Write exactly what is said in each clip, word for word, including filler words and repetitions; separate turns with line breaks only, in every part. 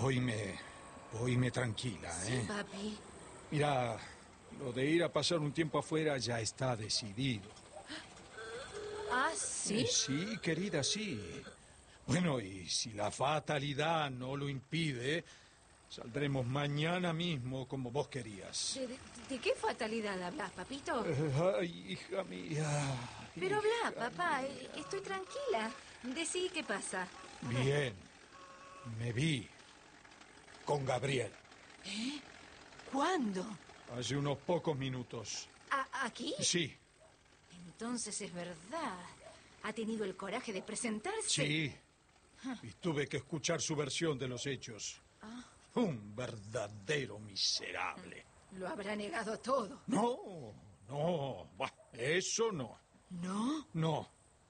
Oíme, oíme tranquila,
Sí,
¿eh?
papi.
Mira, lo de ir a pasar un tiempo afuera ya está decidido.
¿Ah, sí?
Eh, sí, querida, sí. Bueno, y si la fatalidad no lo impide, saldremos mañana mismo como vos querías.
¿De, de- de qué fatalidad hablas, papito?
Eh, Ay, hija mía.
Pero
hija
habla, papá.
mía.
eh, Estoy tranquila. Decí qué pasa. A ver.
Bien, me vi con Gabriel
¿Cuándo?
hace unos pocos minutos.
¿A- ¿Aquí?
Sí,
Entonces es verdad. ¿Ha tenido el coraje de presentarse?
sí. Y tuve que escuchar su versión de los hechos.
Ah,
Un verdadero miserable.
lo habrá negado todo.
No, no, bah, eso no.
¿No?
No,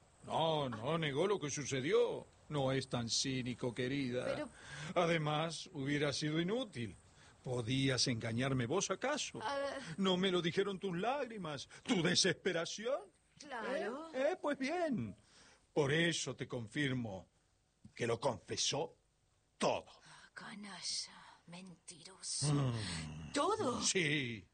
no, no negó lo que sucedió. No es tan cínico, querida.
Pero-
Además, hubiera sido inútil. ¿Podías engañarme vos acaso?
Ah.
¿No me lo dijeron tus lágrimas, tu desesperación?
Claro.
¿Eh? Eh, pues bien. Por eso te confirmo que lo confesó todo.
Canalla, mentiroso. ¿Todo?
Sí.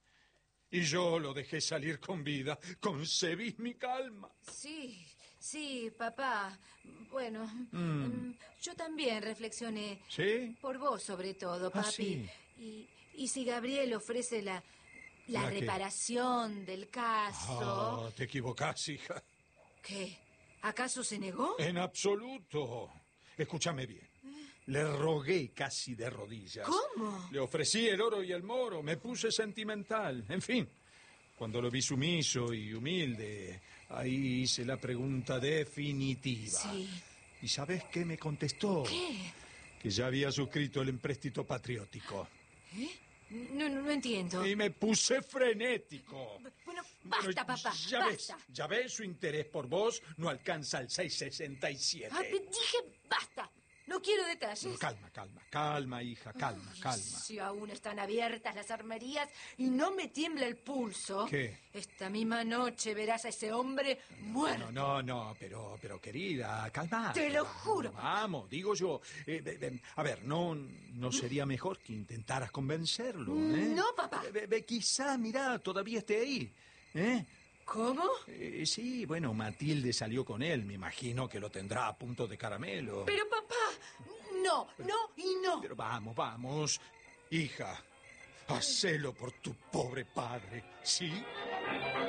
Y yo lo dejé salir con vida. Concebís mi calma.
Sí, sí, papá. Bueno, mm, yo también reflexioné.
¿Sí?
Por vos, sobre todo,
Ah,
papi.
sí.
Y, y si Gabriel ofrece la, la
¿La qué?
reparación del caso...
Ah, te equivocás, hija.
¿Qué? ¿Acaso se negó?
En absoluto. Escúchame bien. Le rogué casi de rodillas.
¿Cómo?
Le ofrecí el oro y el moro. Me puse sentimental. En fin. Cuando lo vi sumiso y humilde, ahí hice la pregunta definitiva.
Sí.
¿Y sabes qué me contestó?
¿Qué?
Que ya había suscrito el empréstito patriótico.
¿Eh? No, no, no entiendo.
Y me puse frenético.
Bueno, basta,
Bueno,
papá,
ya
basta.
ves, ya ves, su interés por vos no alcanza al seis sesenta y siete.
Ah, te dije basta. No quiero detalles.
Calma, calma, calma, hija, calma, calma.
Si aún están abiertas las armerías y no me tiembla el pulso...
¿Qué?
Esta misma noche verás a ese hombre muerto.
No, no, no, pero, pero querida, calma.
Te lo juro.
Vamos, digo yo. Eh, eh, eh, a ver, no, no sería mejor que intentaras convencerlo, ¿eh?
No, papá.
Eh, eh, quizá, mirá, todavía esté ahí, ¿eh?
¿Cómo?
Eh, sí, bueno, Matilde salió con él. Me imagino que lo tendrá a punto de caramelo.
Pero, papá, no, no y no.
Pero vamos, vamos. Hija, hacelo por tu pobre padre, ¿sí?